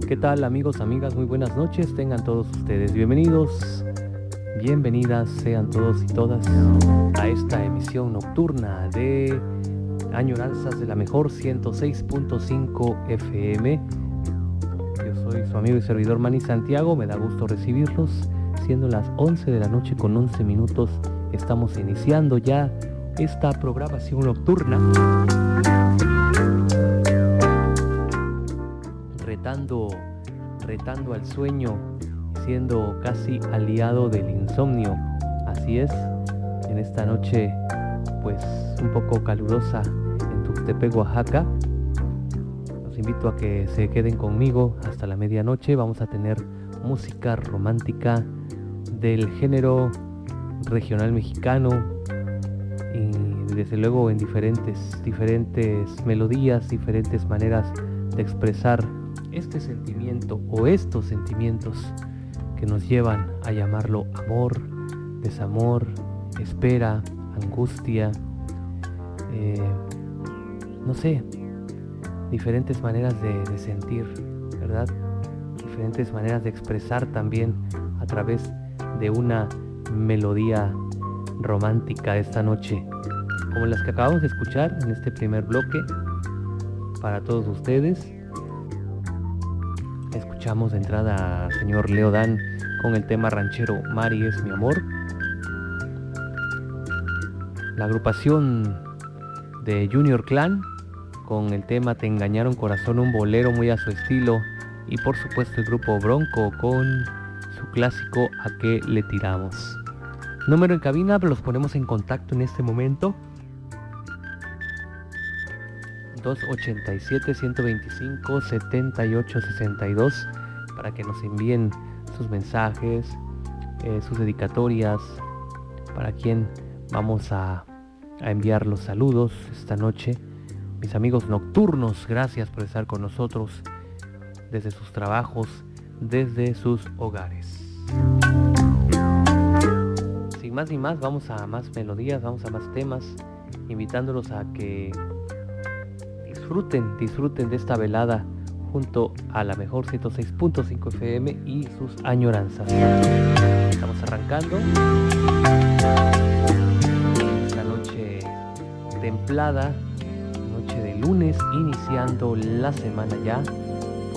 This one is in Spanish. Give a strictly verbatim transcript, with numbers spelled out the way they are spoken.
¿Qué tal, amigos, amigas? Muy buenas noches, tengan todos ustedes bienvenidos, bienvenidas sean todos y todas a esta emisión nocturna de Añoranzas de la Mejor ciento seis punto cinco F M. Yo soy su amigo y servidor Manny Santiago, me da gusto recibirlos, siendo las once de la noche con once minutos, estamos iniciando ya esta programación nocturna. Retando, retando al sueño, siendo casi aliado del insomnio. Así es, en esta noche pues un poco calurosa en Tuxtepec, Oaxaca. Los invito a que se queden conmigo hasta la medianoche. Vamos a tener música romántica del género regional mexicano y desde luego en diferentes, diferentes melodías, diferentes maneras de expresar este sentimiento o estos sentimientos que nos llevan a llamarlo amor, desamor, espera, angustia, eh, no sé, diferentes maneras de, de sentir, ¿verdad? Diferentes maneras de expresar también a través de una melodía romántica esta noche, como las que acabamos de escuchar en este primer bloque para todos ustedes. Escuchamos de entrada al señor Leo Dan con el tema ranchero Mari es mi amor. La agrupación de Junior Clan con el tema Te engañaron corazón, un bolero muy a su estilo. Y por supuesto el grupo Bronco con su clásico ¿A qué le tiramos? Número en cabina, los ponemos en contacto en este momento. dos ochenta y siete, ciento veinticinco, setenta y ocho sesenta y dos para que nos envíen sus mensajes, eh, sus dedicatorias, para quien vamos a, a enviar los saludos esta noche. Mis amigos nocturnos, gracias por estar con nosotros desde sus trabajos, desde sus hogares. Sin más ni más, vamos a más melodías, vamos a más temas, invitándolos a que disfruten, disfruten de esta velada junto a la Mejor ciento seis punto cinco F M y sus añoranzas. Estamos arrancando esta noche templada, noche de lunes, iniciando la semana ya.